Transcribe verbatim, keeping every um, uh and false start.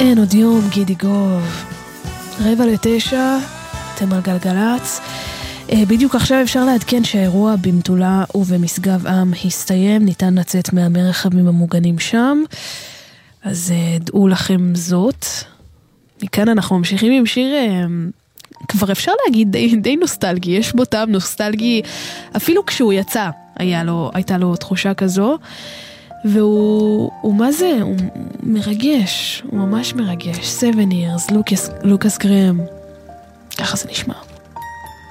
אין עוד יום, גידי גוב. רבע לתשע, אתם על גלגלץ. בדיוק עכשיו אפשר לעדכן שהאירוע במטולה ובמשגב עם הסתיים, ניתן לצאת מהמרחבים המוגנים שם, אז דעו לכם זאת. מכאן אנחנו ממשיכים עם שיר, כבר אפשר להגיד די, די נוסטלגי, יש בו טעם נוסטלגי, אפילו כשהוא יצא, היה לו, הייתה לו תחושה כזו, והוא, הוא מה זה? הוא מרגש, הוא ממש מרגש. Seven years, לוקאס, לוקאס גרם. ככה זה נשמע.